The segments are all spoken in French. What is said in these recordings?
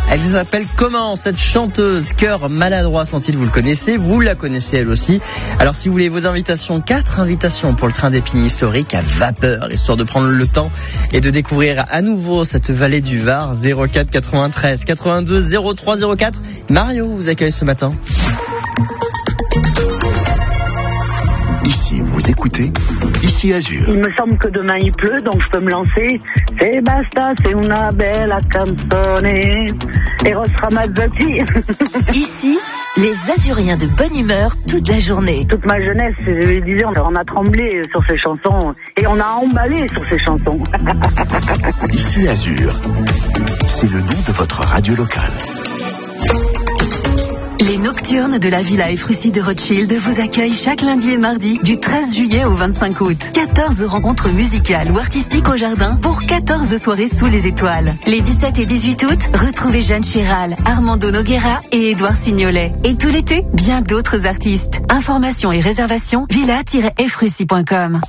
Elle s'appelle comment cette chanteuse? Cœur maladroit sont-ils, vous le connaissez, vous la connaissez elle aussi. Alors si vous voulez vos invitations, 4 invitations pour le train d'Épinay historique à vapeur, histoire de prendre le temps et de découvrir à nouveau cette vallée du Var. 04 93 82 03 04. Mario vous accueille ce matin. Ici, vous écoutez Ici Azur. Il me semble que demain il pleut, donc je peux me lancer. C'est basta, c'est una bella canzone. Eros Ramazzotti. Ici, les Azuriens de bonne humeur toute la journée. Toute ma jeunesse, je disais, on a tremblé sur ces chansons et on a emballé sur ces chansons. Ici Azur, c'est le nom de votre radio locale. Les Nocturnes de la Villa Efrussi de Rothschild vous accueillent chaque lundi et mardi du 13 juillet au 25 août. 14 rencontres musicales ou artistiques au jardin pour 14 soirées sous les étoiles. Les 17 et 18 août, retrouvez Jeanne Chéral, Armando Noguera et Édouard Signolet. Et tout l'été, bien d'autres artistes. Informations et réservations, villa-efrussi.com.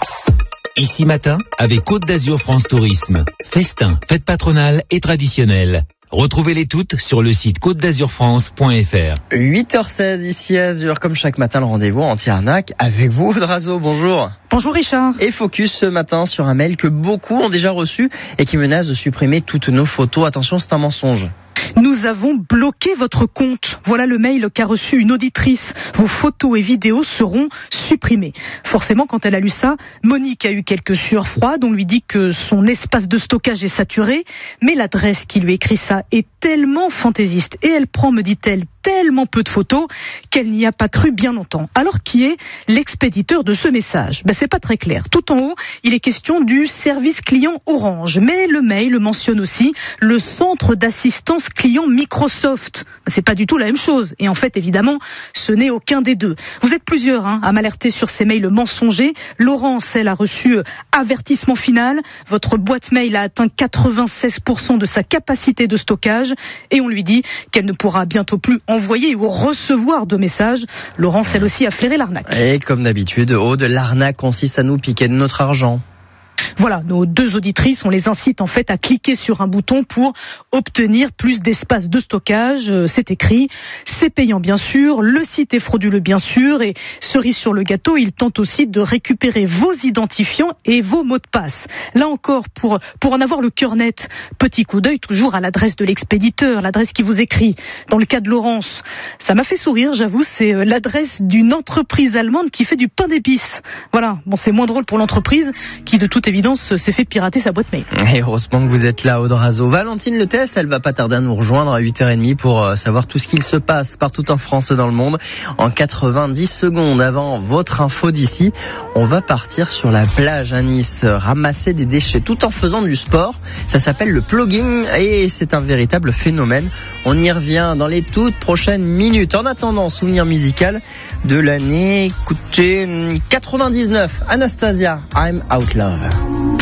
Ici matin, avec Côte d'Azur France Tourisme. Festin, fête patronale et traditionnelle. Retrouvez-les toutes sur le site côte-d'azur-france.fr. 8h16 ici à Azur, comme chaque matin le rendez-vous anti-arnaque avec vous, Drazo, bonjour. Bonjour Richard. Et focus ce matin sur un mail que beaucoup ont déjà reçu et qui menace de supprimer toutes nos photos. Attention, c'est un mensonge. Nous avons bloqué votre compte. Voilà le mail qu'a reçu une auditrice. Vos photos et vidéos seront supprimées. Forcément, quand elle a lu ça, Monique a eu quelques sueurs froides. On lui dit que son espace de stockage est saturé. Mais l'adresse qui lui écrit ça est tellement fantaisiste. Et elle prend, me dit-elle, tellement peu de photos qu'elle n'y a pas cru bien longtemps. Alors, qui est l'expéditeur de ce message? C'est pas très clair. Tout en haut, il est question du service client Orange. Mais le mail mentionne aussi le centre d'assistance client Microsoft. C'est pas du tout la même chose. Et en fait, évidemment, ce n'est aucun des deux. Vous êtes plusieurs à m'alerter sur ces mails mensongers. Laurence, elle, a reçu avertissement final. Votre boîte mail a atteint 96% de sa capacité de stockage. Et on lui dit qu'elle ne pourra bientôt plus envoyer ou recevoir de messages. Laurence, elle aussi, a flairé l'arnaque. Et comme d'habitude, Aude, l'arnaque consiste à nous piquer de notre argent. Voilà, nos deux auditrices, on les incite en fait à cliquer sur un bouton pour obtenir plus d'espace de stockage. C'est écrit, c'est payant bien sûr, le site est frauduleux bien sûr, et cerise sur le gâteau, ils tentent aussi de récupérer vos identifiants et vos mots de passe. Là encore, pour en avoir le cœur net, petit coup d'œil toujours à l'adresse de l'expéditeur, l'adresse qui vous écrit. Dans le cas de Laurence, ça m'a fait sourire, j'avoue, c'est l'adresse d'une entreprise allemande qui fait du pain d'épices. Voilà, bon, c'est moins drôle pour l'entreprise qui de toute évidence s'est fait pirater sa boîte mail. Et heureusement que vous êtes là, Audrazo. Valentine Le Test, elle va pas tarder à nous rejoindre à 8h30 pour savoir tout ce qu'il se passe partout en France et dans le monde. En 90 secondes avant votre info d'ici, on va partir sur la plage à Nice, ramasser des déchets tout en faisant du sport. Ça s'appelle le plugging et c'est un véritable phénomène. On y revient dans les toutes prochaines minutes. En attendant, souvenir musical de l'année, écoutez, 99, Anastasia, I'm Out Love.